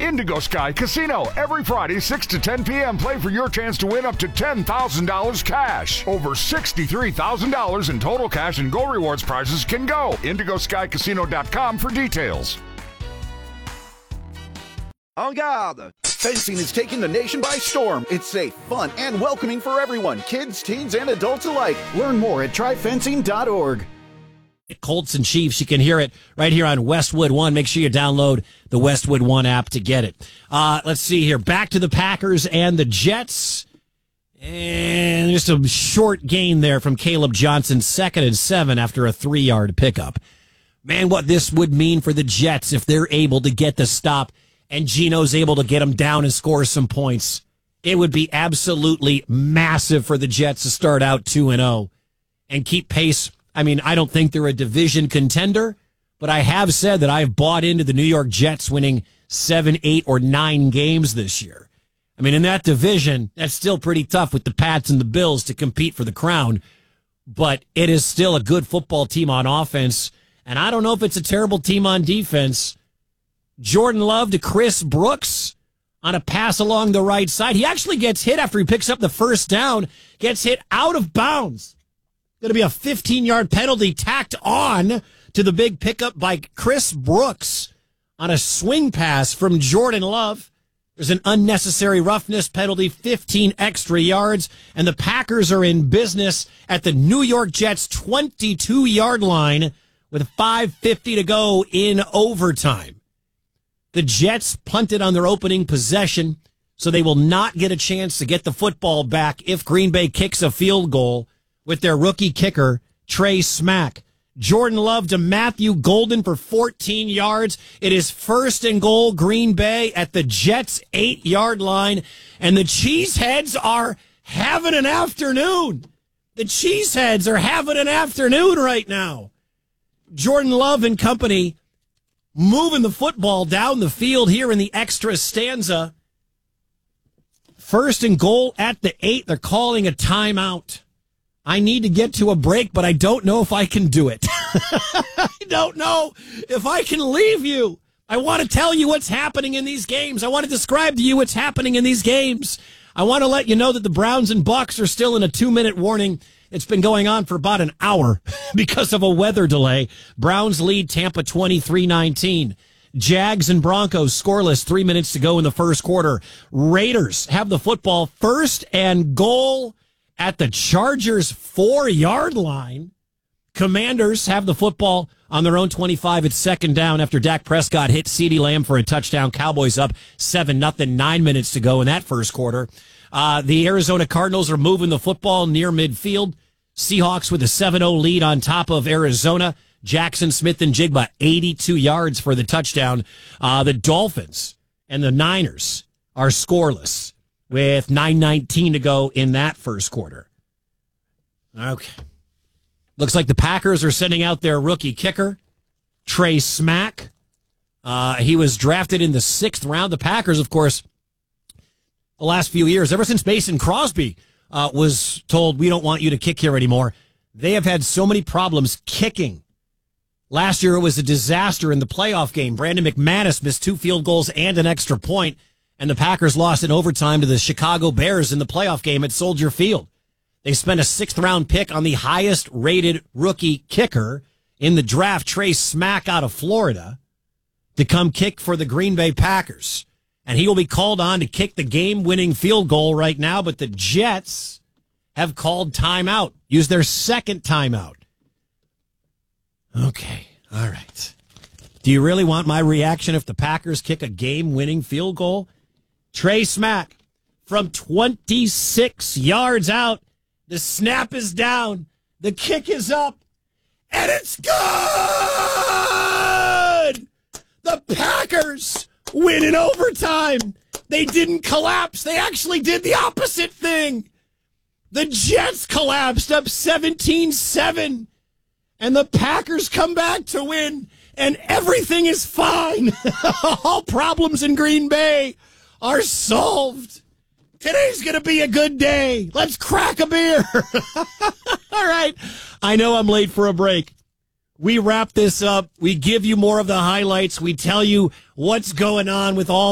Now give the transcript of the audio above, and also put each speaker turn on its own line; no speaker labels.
Indigo Sky Casino. Every Friday, 6 to 10 p.m. Play for your chance to win up to $10,000 cash. Over $63,000 in total cash and Go Rewards prizes can go. IndigoSkyCasino.com for details.
En garde! Fencing is taking the nation by storm. It's safe, fun, and welcoming for everyone, kids, teens, and adults alike. Learn more at tryfencing.org.
Colts and Chiefs, you can hear it right here on Westwood One. Make sure you download the Westwood One app to get it. Let's see here. Back to the Packers and the Jets. And just a short gain there from Caleb Johnson, 2nd and 7 after a 3-yard pickup. Man, what this would mean for the Jets if they're able to get the stop and Geno's able to get them down and score some points. It would be absolutely massive for the Jets to start out 2-0 and keep pace. I mean, I don't think they're a division contender, but I have said that I've bought into the New York Jets winning 7, 8, or 9 games this year. I mean, in that division, that's still pretty tough with the Pats and the Bills to compete for the crown, but it is still a good football team on offense, and I don't know if it's a terrible team on defense. Jordan Love to Chris Brooks on a pass along the right side. He actually gets hit after he picks up the first down, gets hit out of bounds. Going to be a 15-yard penalty tacked on to the big pickup by Chris Brooks on a swing pass from Jordan Love. There's an unnecessary roughness penalty, 15 extra yards, and the Packers are in business at the New York Jets' 22-yard line with 5:50 to go in overtime. The Jets punted on their opening possession, so they will not get a chance to get the football back if Green Bay kicks a field goal with their rookie kicker, Trey Smack. Jordan Love to Matthew Golden for 14 yards. It is 1st and goal, Green Bay at the Jets' 8-yard line, and the Cheeseheads are having an afternoon. The Cheeseheads are having an afternoon right now. Jordan Love and company moving the football down the field here in the extra stanza. 1st and goal at the 8. They're calling a timeout. I need to get to a break, but I don't know if I can do it. I don't know if I can leave you. I want to tell you what's happening in these games. I want to describe to you what's happening in these games. I want to let you know that the Browns and Bucks are still in a 2-minute warning. It's been going on for about an hour because of a weather delay. Browns lead Tampa 23-19. Jags and Broncos scoreless, 3 minutes to go in the first quarter. Raiders have the football, 1st and goal at the Chargers' 4-yard line. Commanders have the football on their own 25 at 2nd down after Dak Prescott hit CeeDee Lamb for a touchdown. Cowboys up 7-0, 9 minutes to go in that first quarter. The Arizona Cardinals are moving the football near midfield. Seahawks with a 7-0 lead on top of Arizona. Jackson Smith and Jigba, 82 yards for the touchdown. The Dolphins and the Niners are scoreless with 9:19 to go in that first quarter. Okay. Looks like the Packers are sending out their rookie kicker, Trey Smack. He was drafted in the 6th round. The Packers, of course, the last few years, ever since Mason Crosby was told, we don't want you to kick here anymore, they have had so many problems kicking. Last year, it was a disaster in the playoff game. Brandon McManus missed 2 field goals and an extra point, and the Packers lost in overtime to the Chicago Bears in the playoff game at Soldier Field. They spent a 6th-round pick on the highest-rated rookie kicker in the draft, Trey Smack out of Florida, to come kick for the Green Bay Packers. And he will be called on to kick the game-winning field goal right now, but the Jets have called timeout, used their 2nd timeout. Okay, all right. Do you really want my reaction if the Packers kick a game-winning field goal? Trey Smack from 26 yards out. The snap is down. The kick is up. And it's good! The Packers win in overtime. They didn't collapse. They actually did the opposite thing. The Jets collapsed up 17-7. And the Packers come back to win. And everything is fine. All problems in Green Bay are solved. Today's going to be a good day. Let's crack a beer. All right. I know I'm late for a break. We wrap this up. We give you more of the highlights. We tell you what's going on with all